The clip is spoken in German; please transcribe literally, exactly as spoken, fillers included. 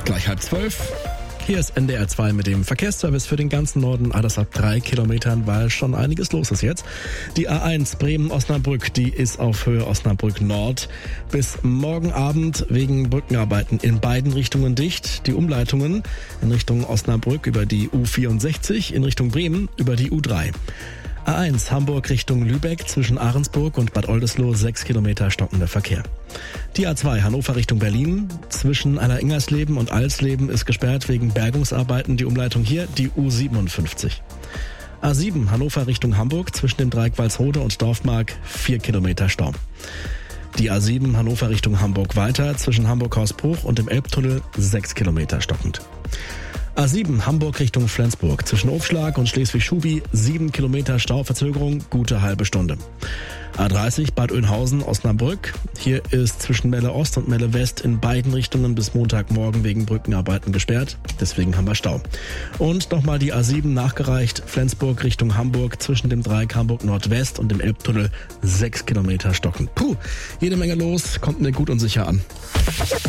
Gleich halb zwölf. Hier ist N D R zwei mit dem Verkehrsservice für den ganzen Norden. Alles ab drei Kilometern, weil schon einiges los ist jetzt. Die A eins Bremen-Osnabrück, die ist auf Höhe Osnabrück Nord bis morgen Abend wegen Brückenarbeiten in beiden Richtungen dicht. Die Umleitungen in Richtung Osnabrück über die U vierundsechzig, in Richtung Bremen über die U drei. A eins Hamburg Richtung Lübeck zwischen Ahrensburg und Bad Oldesloe sechs Kilometer stockender Verkehr. Die A zwei Hannover Richtung Berlin zwischen Einer-Ingersleben und Alsleben ist gesperrt wegen Bergungsarbeiten. Die Umleitung hier die U siebenundfünfzig. A sieben Hannover Richtung Hamburg zwischen dem Dreieck Walsrode und Dorfmark vier Kilometer Stau. Die A sieben Hannover Richtung Hamburg weiter zwischen Hamburg-Hausbruch und dem Elbtunnel sechs Kilometer stockend. A sieben Hamburg Richtung Flensburg zwischen Aufschlag und Schleswig-Schubi sieben Kilometer Stauverzögerung, gute halbe Stunde. A dreißig Bad Oeynhausen-Osnabrück. Hier ist zwischen Melle Ost und Melle West in beiden Richtungen bis Montagmorgen wegen Brückenarbeiten gesperrt. Deswegen haben wir Stau. Und nochmal die A sieben nachgereicht. Flensburg Richtung Hamburg zwischen dem Dreieck Hamburg Nordwest und dem Elbtunnel sechs Kilometer stockend. Puh, jede Menge los, kommt mir gut und sicher an.